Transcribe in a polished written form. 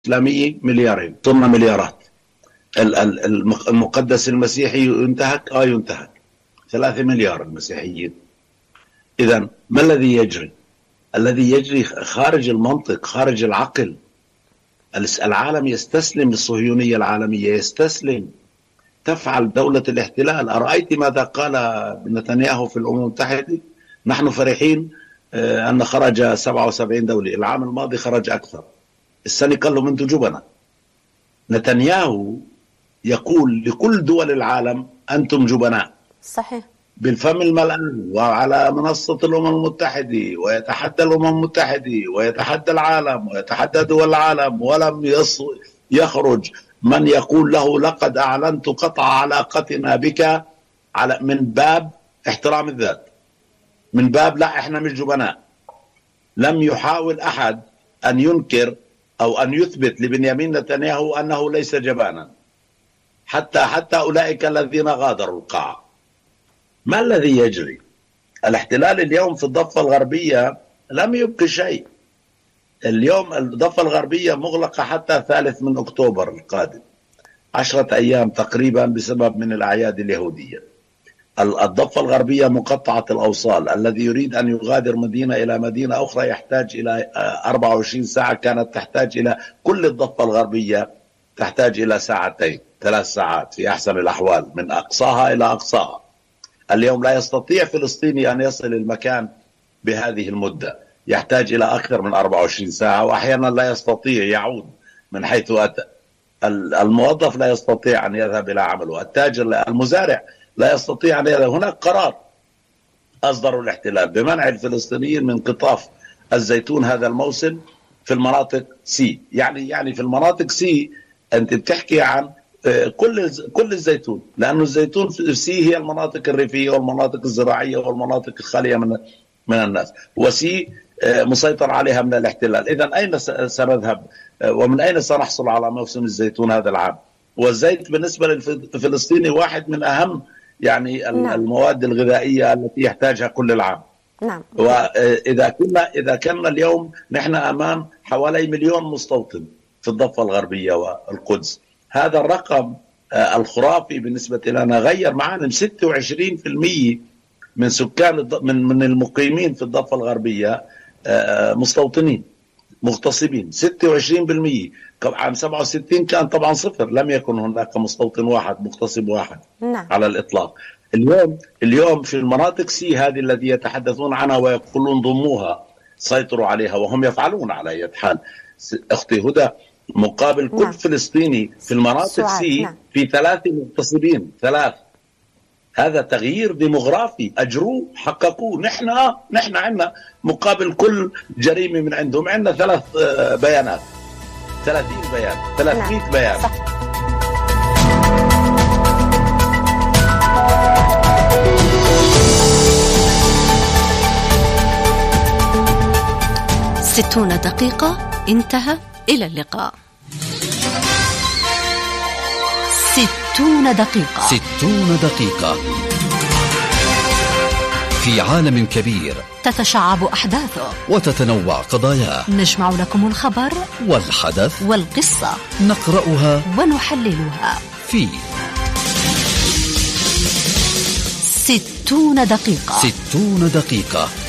الإسلامية مليارين، صرنا مليارات. المقدس المسيحي ينتهك ينتهك 3 مليار المسيحيين. إذن ما الذي يجري؟ الذي يجري خارج المنطق، خارج العقل. العالم يستسلم للصهيونية العالمية، يستسلم. تفعل دولة الاحتلال. أرأيت ماذا قال نتنياهو في الأمم المتحدة؟ نحن فرحين أن خرج 77 دولة، العام الماضي خرج أكثر، السنة قال له أنتم جبنة. نتنياهو يقول لكل دول العالم أنتم جبناء. صحيح. بالفم الملآن وعلى منصة الأمم المتحدة، ويتحدى الأمم المتحدة ويتحدى العالم ويتحدى دول العالم، ولم يخرج من يقول له لقد أعلنت قطع علاقتنا بك من باب احترام الذات، من باب لا احنا مش جبناء. لم يحاول أحد أن ينكر أو أن يثبت لبنيامين نتنياهو أنه ليس جبانا، حتى أولئك الذين غادروا القاعة. ما الذي يجري؟ الاحتلال اليوم في الضفة الغربية لم يبقي شيء. اليوم الضفة الغربية مغلقة حتى 3 أكتوبر القادم، 10 أيام تقريبا بسبب من الأعياد اليهودية. الضفة الغربية مقطعة الأوصال، الذي يريد أن يغادر مدينة إلى مدينة أخرى يحتاج إلى 24 ساعة، كانت تحتاج إلى كل الضفة الغربية تحتاج إلى 2 3 ساعات في أحسن الأحوال من أقصاها إلى أقصاها. اليوم لا يستطيع فلسطيني أن يصل المكان بهذه المدة، يحتاج إلى أكثر من 24 ساعة، وأحيانا لا يستطيع يعود من حيث أتى. الموظف لا يستطيع أن يذهب إلى عمله، التاجر المزارع لا يستطيع أن يذهب. هناك قرار أصدروا الاحتلال بمنع الفلسطينيين من قطاف الزيتون هذا الموسم في المناطق سي. يعني في المناطق سي أنت بتحكي عن كل الزيتون، لأن الزيتون في سي هي المناطق الريفية والمناطق الزراعية والمناطق الخالية من الناس، وسي مسيطر عليها من الاحتلال. إذن أين سنذهب ومن أين سنحصل على موسم الزيتون هذا العام؟ والزيت بالنسبة للفلسطيني واحد من أهم المواد الغذائية التي يحتاجها كل العام. نعم. وإذا كنا اليوم نحن أمام حوالي 1,000,000 مستوطن في الضفة الغربية والقدس. هذا الرقم الخرافي بالنسبة لنا غير معالم. 26% من سكان من المقيمين في الضفة الغربية مستوطنين مغتصبين. 26%. عام 67 كان طبعا 0، لم يكن هناك مستوطن واحد مغتصب واحد. نعم. على الإطلاق. اليوم في المناطق سي هذه الذي يتحدثون عنها ويقولون ضموها، سيطروا عليها وهم يفعلون على أي حال. أختي هدى، مقابل كل نعم. فلسطيني في المناطق سي نعم. في 3 مغتصبين. 3. هذا تغيير ديموغرافي أجروه حققوه. نحن عندنا مقابل كل جريمة من عندهم عندنا 3 بيانات، 30 بيان، 300 نعم. بيان. صح. ستون دقيقة انتهى. إلى اللقاء. 60 دقيقة. 60 دقيقة في عالم كبير تتشعب أحداثه وتتنوع قضاياه. نجمع لكم الخبر والحدث والقصة، نقرأها ونحللها في 60 دقيقة. 60 دقيقة